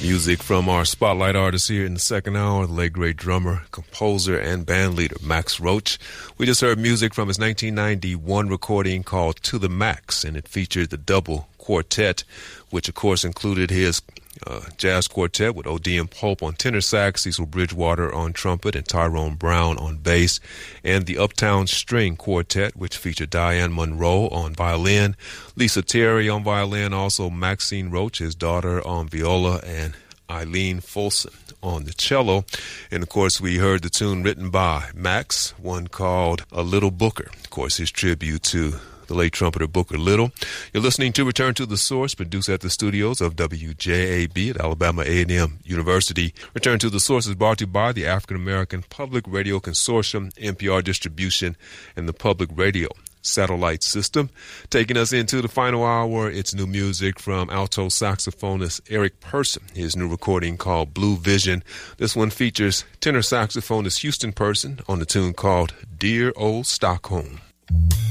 Music from our spotlight artist here in the second hour, the late great drummer, composer, and band leader, Max Roach. We just heard music from his 1991 recording called To the Max, and it featured the double quartet, which of course included his jazz quartet with O.D.M. Pope on tenor sax, Cecil Bridgewater on trumpet, and Tyrone Brown on bass, and the Uptown String Quartet, which featured Diane Monroe on violin, Lisa Terry on violin, also Maxine Roach, his daughter, on viola, and Eileen Folsom on the cello. And of course we heard the tune written by Max, one called A Little Booker, of course his tribute to the late trumpeter Booker Little. You're listening to Return to the Source, produced at the studios of WJAB at Alabama A&M University. Return to the Source is brought to you by the African American Public Radio Consortium, NPR Distribution, and the Public Radio Satellite System. Taking us into the final hour, it's new music from alto saxophonist Eric Person, his new recording called Blue Vision. This one features tenor saxophonist Houston Person on the tune called Dear Old Stockholm.